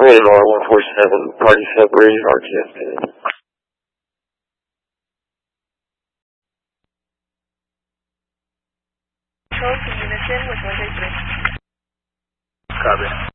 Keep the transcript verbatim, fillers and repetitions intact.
Rated R one four seven, party separated, R T S. Control to Unison with one three three. Copy.